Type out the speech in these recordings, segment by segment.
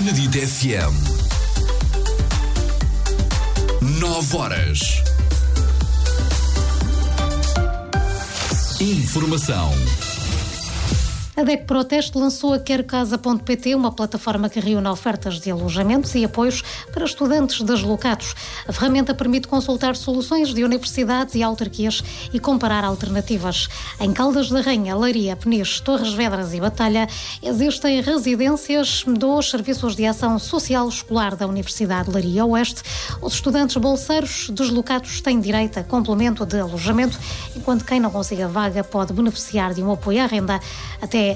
Benedita FM. 9 horas. Informação. A DEC Proteste lançou a querocasa.pt, uma plataforma que reúne ofertas de alojamentos e apoios para estudantes deslocados. A ferramenta permite consultar soluções de universidades e autarquias e comparar alternativas. Em Caldas da Rainha, Leiria, Peniche, Torres Vedras e Batalha existem residências dos Serviços de Ação Social Escolar da Universidade de Leiria Oeste. Os estudantes bolseiros deslocados têm direito a complemento de alojamento, enquanto quem não consiga vaga pode beneficiar de um apoio à renda até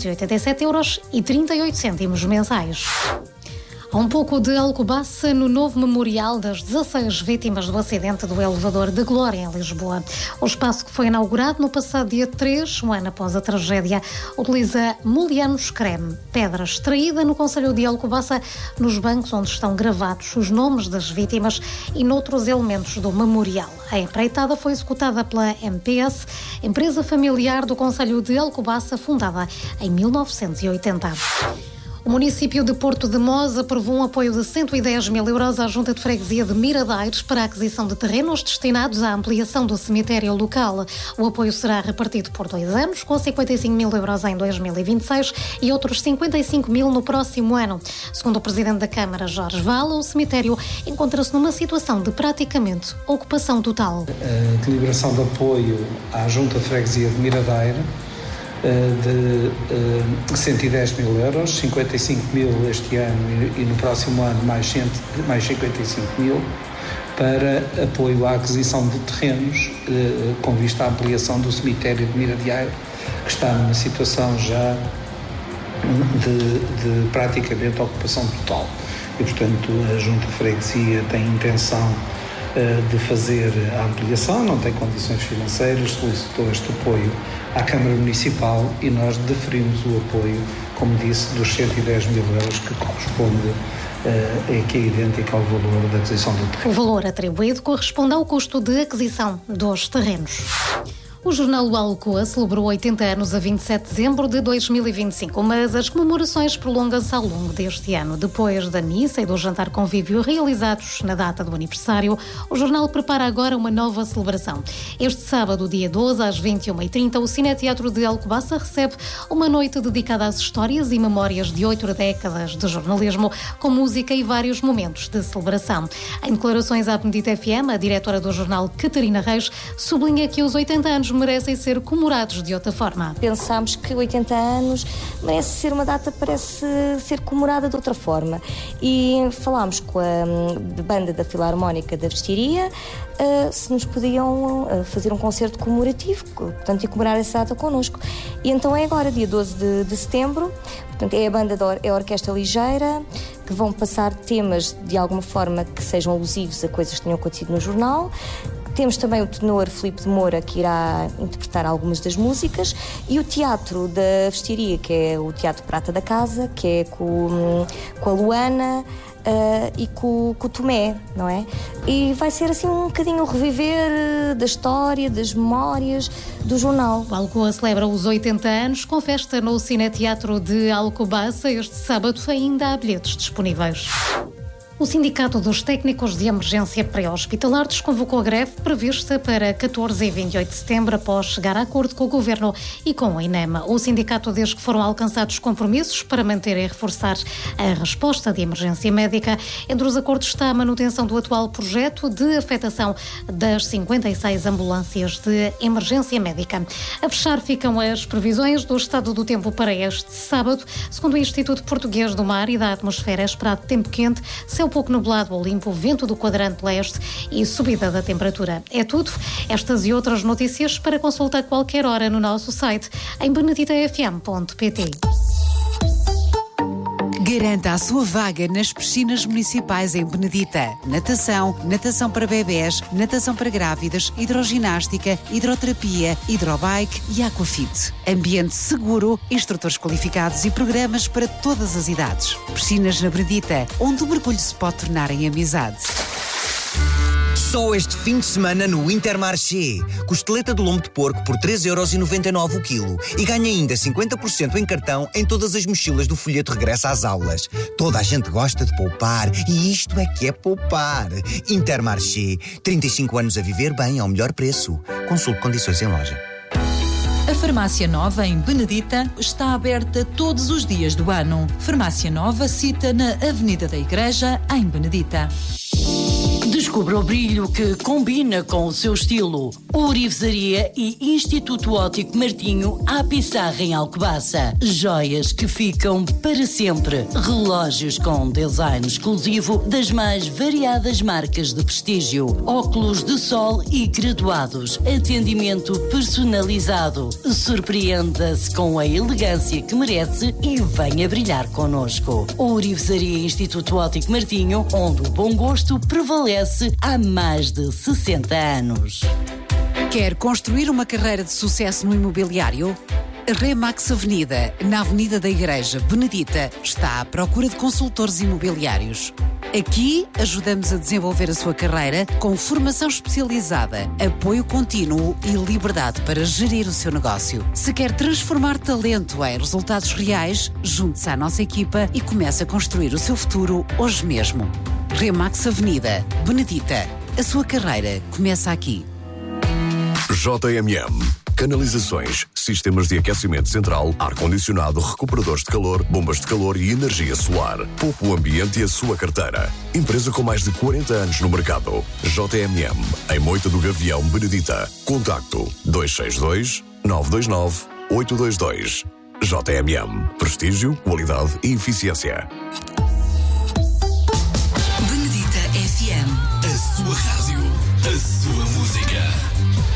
287,38 € mensais. Há um pouco de Alcobaça no novo memorial das 16 vítimas do acidente do elevador de Glória, em Lisboa. O espaço, que foi inaugurado no passado dia 3, um ano após a tragédia, utiliza Molianos Creme, pedra extraída no concelho de Alcobaça, nos bancos onde estão gravados os nomes das vítimas e noutros elementos do memorial. A empreitada foi executada pela MPS, empresa familiar do concelho de Alcobaça, fundada em 1980. O município de Porto de Mós aprovou um apoio de 110 mil € à Junta de Freguesia de Miradeiros para a aquisição de terrenos destinados à ampliação do cemitério local. O apoio será repartido por 2 anos, com 55 mil € em 2026 e outros 55 mil no próximo ano. Segundo o Presidente da Câmara, Jorge Vala, o cemitério encontra-se numa situação de praticamente ocupação total. A deliberação de apoio à Junta de Freguesia de Miradeiro de 110 mil €, 55 mil este ano e no próximo ano mais 55 mil, para apoio à aquisição de terrenos com vista à ampliação do cemitério de Miradeiro, que está numa situação já de praticamente ocupação total. E, portanto, a Junta de Freguesia tem intenção de fazer a ampliação, não tem condições financeiras, solicitou este apoio à Câmara Municipal e nós deferimos o apoio, como disse, dos 110 mil € que corresponde que é idêntico ao valor da aquisição do terreno. O valor atribuído corresponde ao custo de aquisição dos terrenos. O jornal Alcoa celebrou 80 anos a 27 de dezembro de 2025, mas as comemorações prolongam-se ao longo deste ano. Depois da missa e do jantar convívio realizados na data do aniversário, o jornal prepara agora uma nova celebração. Este sábado, dia 12, às 21h30, o Cineteatro de Alcobaça recebe uma noite dedicada às histórias e memórias de 8 décadas de jornalismo, com música e vários momentos de celebração. Em declarações à Benedita FM, a diretora do jornal, Catarina Reis, sublinha que os 80 anos merecem ser comemorados de outra forma. Pensámos que 80 anos merece ser uma data, parece ser comemorada de outra forma. E falámos com a banda da Filarmónica da Vestiaria se nos podiam fazer um concerto comemorativo, portanto, e comemorar essa data connosco. E então é agora, dia 12 de setembro, portanto, é a banda é a Orquestra Ligeira, que vão passar temas de alguma forma que sejam alusivos a coisas que tenham acontecido no jornal. Temos também o tenor Filipe de Moura, que irá interpretar algumas das músicas, e o teatro da Vestiaria, que é o Teatro Prata da Casa, que é com a Luana e com o Tomé, não é? E vai ser assim um bocadinho o reviver da história, das memórias do jornal. O Alcoa celebra os 80 anos com festa no Cineteatro de Alcobaça. Este sábado ainda há bilhetes disponíveis. O Sindicato dos Técnicos de Emergência Pré-Hospitalar desconvocou a greve prevista para 14 e 28 de setembro, após chegar a acordo com o Governo e com a INEM. O sindicato diz que foram alcançados compromissos para manter e reforçar a resposta de emergência médica. Entre os acordos está a manutenção do atual projeto de afetação das 56 ambulâncias de emergência médica. A fechar ficam as previsões do estado do tempo para este sábado. Segundo o Instituto Português do Mar e da Atmosfera, é esperado tempo quente, céu pouco nublado ou limpo, vento do quadrante leste e subida da temperatura. É tudo. Estas e outras notícias para consultar a qualquer hora no nosso site em beneditafm.pt. Garanta a sua vaga nas piscinas municipais em Benedita. Natação, natação para bebés, natação para grávidas, hidroginástica, hidroterapia, hidrobike e aquafit. Ambiente seguro, instrutores qualificados e programas para todas as idades. Piscinas na Benedita, onde o mergulho se pode tornar em amizade. Só este fim de semana no Intermarché. Costeleta do lombo de porco por 3,99€ o quilo. E ganha ainda 50% em cartão em todas as mochilas do folheto Regressa às Aulas. Toda a gente gosta de poupar e isto é que é poupar. Intermarché. 35 anos a viver bem ao melhor preço. Consulte condições em loja. A Farmácia Nova, em Benedita, está aberta todos os dias do ano. Farmácia Nova, cita na Avenida da Igreja, em Benedita. Descubra o brilho que combina com o seu estilo. Ourivesaria e Instituto Óptico Martinho à Pissarra em Alcobaça. Joias que ficam para sempre. Relógios com design exclusivo das mais variadas marcas de prestígio. Óculos de sol e graduados. Atendimento personalizado. Surpreenda-se com a elegância que merece e venha brilhar connosco. Ourivesaria e Instituto Óptico Martinho, onde o bom gosto prevalece há mais de 60 anos. Quer construir uma carreira de sucesso no imobiliário? A Remax Avenida, na Avenida da Igreja, Benedita, está à procura de consultores imobiliários. Aqui ajudamos a desenvolver a sua carreira com formação especializada, apoio contínuo e liberdade para gerir o seu negócio. Se quer transformar talento em resultados reais, junte-se à nossa equipa e comece a construir o seu futuro hoje mesmo. Remax Avenida, Benedita. A sua carreira começa aqui. JMM. Canalizações, sistemas de aquecimento central, ar-condicionado, recuperadores de calor, bombas de calor e energia solar. Poupe o ambiente e a sua carteira. Empresa com mais de 40 anos no mercado. JMM. Em Moita do Gavião, Benedita. Contacto 262 929 822. JMM. Prestígio, qualidade e eficiência.